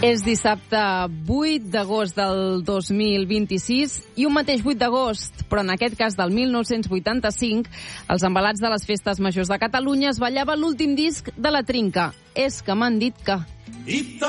És dissabte 8 d'agost del 2026 i un mateix 8 d'agost, però en aquest cas del 1985, als embalats de les festes majors de Catalunya es ballava l'últim disc de La Trinca. És que m'han dit que...